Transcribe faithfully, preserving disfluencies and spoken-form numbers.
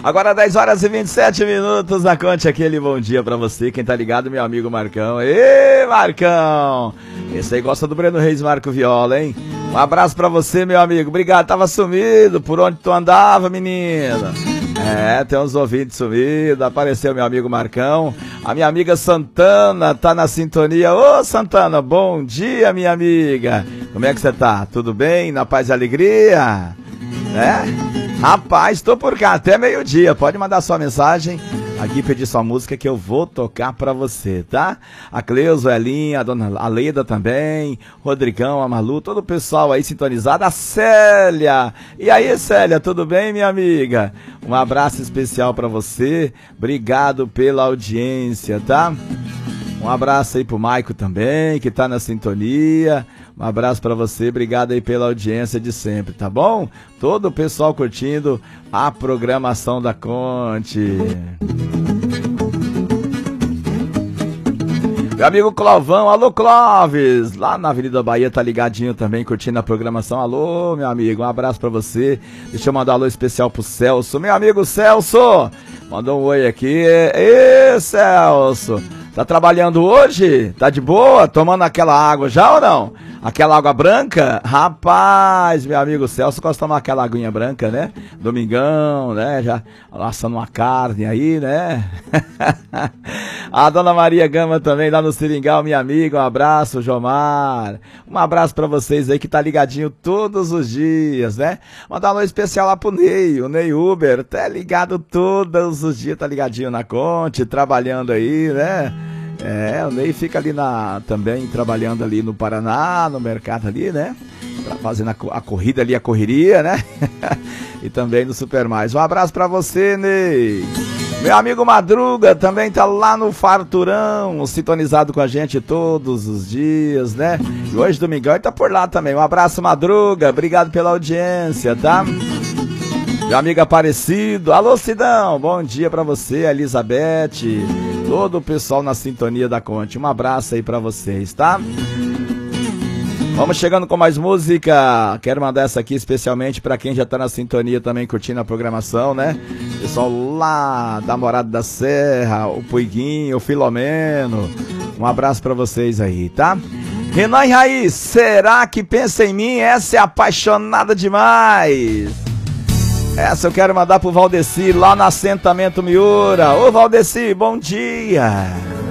Agora dez horas e vinte e sete minutos, na Conte aquele bom dia pra você, quem tá ligado, meu amigo Marcão. Ê, Marcão! Esse aí gosta do Breno Reis, Marco Viola, hein? Um abraço pra você, meu amigo. Obrigado, tava sumido. Por onde tu andava, menino? É, tem uns ouvintes sumidos. Apareceu meu amigo Marcão. A minha amiga Santana tá na sintonia. Ô, Santana, bom dia, minha amiga. Como é que você tá? Tudo bem? Na paz e alegria? É? Rapaz, tô por cá até meio-dia. Pode mandar sua mensagem aqui, pedir sua música que eu vou tocar pra você, tá? A Cleusa, a Elinha, a dona Aleda também, Rodrigão, a Malu, todo o pessoal aí sintonizado, a Célia. E aí, Célia, tudo bem, minha amiga? Um abraço especial pra você, obrigado pela audiência, tá? Um abraço aí pro Maico também, que tá na sintonia. Um abraço pra você, obrigado aí pela audiência de sempre, tá bom? Todo o pessoal curtindo a programação da Conte. Meu amigo Clovão, alô Clóvis, lá na Avenida Bahia, tá ligadinho também, curtindo a programação. Alô, meu amigo, um abraço pra você. Deixa eu mandar um alô especial pro Celso, meu amigo Celso. Mandou um oi aqui. Ê, Celso, tá trabalhando hoje? Tá de boa? Tomando aquela água já ou não? Aquela água branca? Rapaz, meu amigo Celso gosta de tomar aquela aguinha branca, né? Domingão, né? Já assando uma carne aí, né? A dona Maria Gama também lá no Seringal, minha amiga, um abraço, Jomar. Um abraço pra vocês aí que tá ligadinho todos os dias, né? Mandar um alô especial lá pro Ney, o Ney Uber, tá ligado todos os dias, tá ligadinho na Conte, trabalhando aí, né? É, o Ney fica ali na, também trabalhando ali no Paraná, no mercado ali, né? Fazendo a, a corrida ali, a correria, né? E também no Super Mais. Um abraço pra você, Ney. Meu amigo Madruga também tá lá no Farturão, sintonizado com a gente todos os dias, né? E hoje, domingão, ele tá por lá também. Um abraço, Madruga. Obrigado pela audiência, tá? Meu amigo Aparecido. Alô, Sidão. Bom dia pra você, Elizabeth. Todo o pessoal na sintonia da Conte. Um abraço aí pra vocês, tá? Vamos chegando com mais música. Quero mandar essa aqui especialmente pra quem já tá na sintonia também, curtindo a programação, né? Pessoal lá da Morada da Serra, o Puiguinho, o Filomeno. Um abraço pra vocês aí, tá? Renan e Raiz, será que pensa em mim? Essa é apaixonada demais. Essa eu quero mandar pro Valdeci, lá no assentamento Miura. Ô, Valdeci, bom dia.